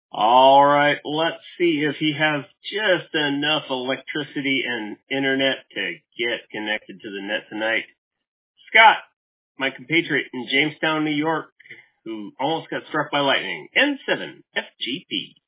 All right, let's see if he has just enough electricity and internet to get connected to the net tonight. Scott, my compatriot in Jamestown, New York, who almost got struck by lightning. N7 FGP.